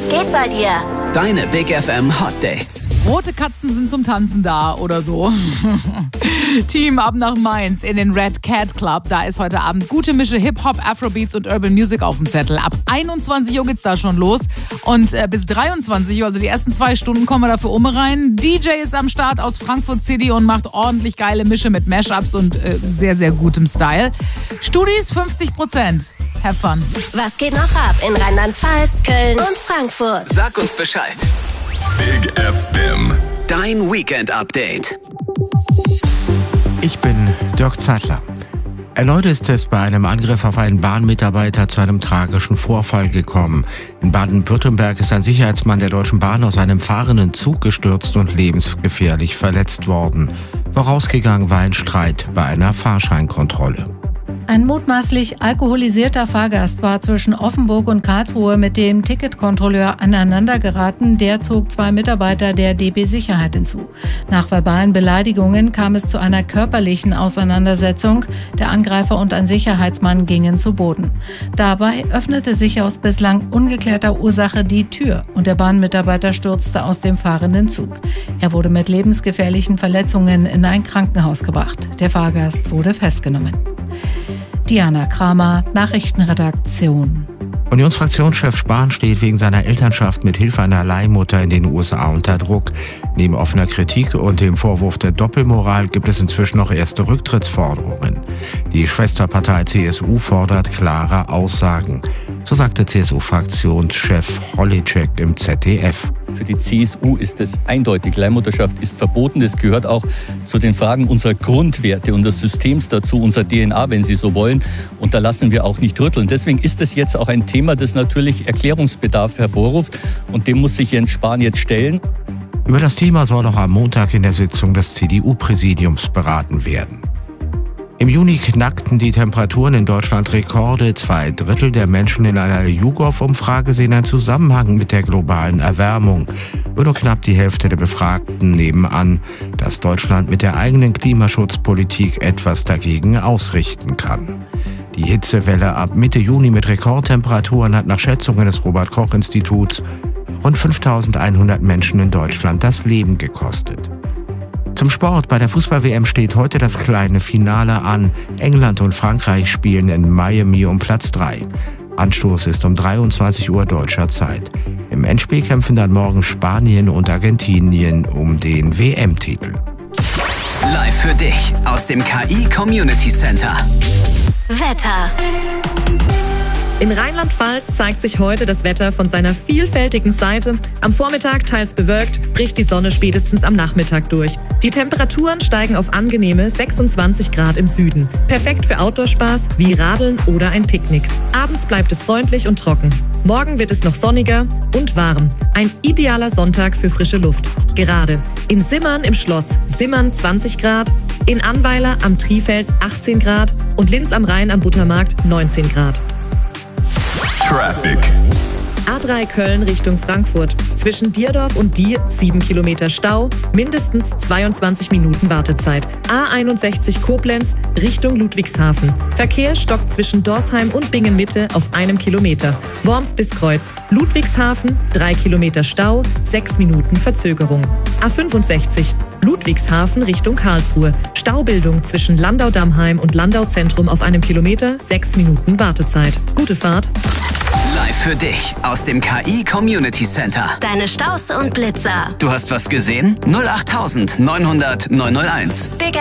Was geht bei dir? Deine Big FM Hot Dates. Rote Katzen sind zum Tanzen da oder so. Team ab nach Mainz in den Red Cat Club. Da ist heute Abend gute Mische Hip-Hop, Afrobeats und Urban Music auf dem Zettel. Ab 21 Uhr geht's da schon los. Und bis 23 Uhr, also die ersten 2 Stunden, kommen wir dafür rein. DJ ist am Start aus Frankfurt City und macht ordentlich geile Mische mit Mashups und sehr, sehr gutem Style. Studis 50%. Have fun. Was geht noch ab in Rheinland-Pfalz, Köln und Frankfurt? Sag uns Bescheid. Big FM. Dein Weekend-Update. Ich bin Dirk Zeitler. Erneut ist es bei einem Angriff auf einen Bahnmitarbeiter zu einem tragischen Vorfall gekommen. In Baden-Württemberg ist ein Sicherheitsmann der Deutschen Bahn aus einem fahrenden Zug gestürzt und lebensgefährlich verletzt worden. Vorausgegangen war ein Streit bei einer Fahrscheinkontrolle. Ein mutmaßlich alkoholisierter Fahrgast war zwischen Offenburg und Karlsruhe mit dem Ticketkontrolleur aneinandergeraten. Der zog 2 Mitarbeiter der DB Sicherheit hinzu. Nach verbalen Beleidigungen kam es zu einer körperlichen Auseinandersetzung. Der Angreifer und ein Sicherheitsmann gingen zu Boden. Dabei öffnete sich aus bislang ungeklärter Ursache die Tür und der Bahnmitarbeiter stürzte aus dem fahrenden Zug. Er wurde mit lebensgefährlichen Verletzungen in ein Krankenhaus gebracht. Der Fahrgast wurde festgenommen. Diana Kramer, Nachrichtenredaktion. Unionsfraktionschef Spahn steht wegen seiner Elternschaft mit Hilfe einer Leihmutter in den USA unter Druck. Neben offener Kritik und dem Vorwurf der Doppelmoral gibt es inzwischen noch erste Rücktrittsforderungen. Die Schwesterpartei CSU fordert klare Aussagen. So sagte CSU-Fraktionschef Holitschek im ZDF. Für die CSU ist es eindeutig. Leihmutterschaft ist verboten. Das gehört auch zu den Fragen unserer Grundwerte und des Systems dazu, unserer DNA, wenn Sie so wollen. Und da lassen wir auch nicht rütteln. Deswegen ist es jetzt auch ein Thema, das natürlich Erklärungsbedarf hervorruft. Und dem muss sich Jens Spahn jetzt stellen. Über das Thema soll noch am Montag in der Sitzung des CDU-Präsidiums beraten werden. Im Juni knackten die Temperaturen in Deutschland Rekorde. 2/3 der Menschen in einer YouGov-Umfrage sehen einen Zusammenhang mit der globalen Erwärmung. Nur knapp die Hälfte der Befragten nehmen an, dass Deutschland mit der eigenen Klimaschutzpolitik etwas dagegen ausrichten kann. Die Hitzewelle ab Mitte Juni mit Rekordtemperaturen hat nach Schätzungen des Robert-Koch-Instituts rund 5.100 Menschen in Deutschland das Leben gekostet. Zum Sport. Bei der Fußball-WM steht heute das kleine Finale an. England und Frankreich spielen in Miami um Platz 3. Anstoß ist um 23 Uhr deutscher Zeit. Im Endspiel kämpfen dann morgen Spanien und Argentinien um den WM-Titel. Live für dich aus dem KI Community Center. Wetter. In Rheinland-Pfalz zeigt sich heute das Wetter von seiner vielfältigen Seite. Am Vormittag teils bewölkt, bricht die Sonne spätestens am Nachmittag durch. Die Temperaturen steigen auf angenehme 26 Grad im Süden. Perfekt für Outdoor-Spaß wie Radeln oder ein Picknick. Abends bleibt es freundlich und trocken. Morgen wird es noch sonniger und warm. Ein idealer Sonntag für frische Luft. Gerade in Simmern im Schloss Simmern 20 Grad, in Annweiler am Trifels 18 Grad und Linz am Rhein am Buttermarkt 19 Grad. Traffic. A3 Köln Richtung Frankfurt. Zwischen Dierdorf und Die 7 Kilometer Stau, mindestens 22 Minuten Wartezeit. A61 Koblenz Richtung Ludwigshafen. Verkehr stockt zwischen Dorsheim und Bingen-Mitte auf 1 Kilometer. Worms bis Kreuz. Ludwigshafen 3 Kilometer Stau, 6 Minuten Verzögerung. A65 Ludwigshafen Richtung Karlsruhe. Staubildung zwischen Landau-Dammheim und Landau-Zentrum auf 1 Kilometer, 6 Minuten Wartezeit. Gute Fahrt. Live für dich aus dem KI Community Center. Deine Staus und Blitzer. Du hast was gesehen? 08900 901. Big